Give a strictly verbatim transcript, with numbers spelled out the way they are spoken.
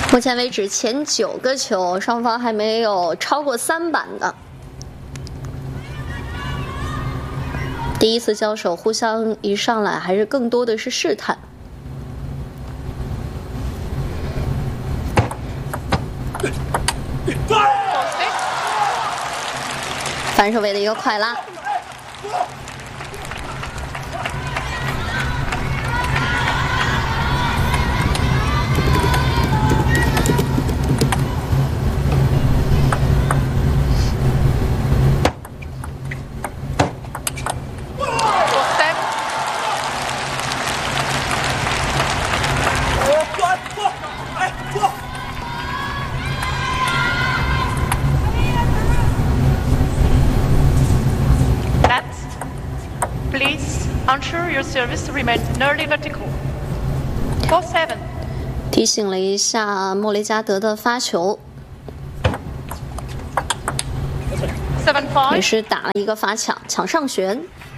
目前为止，前九个球双方还没有超过三板的。第一次交手，互相一上来还是更多的是试探。反手位的一个快拉。 Ensure your service remains nearly vertical. Four seven. 提醒了一下莫雷加德的发球， Seven five. 也是打了一个发抢，抢上旋。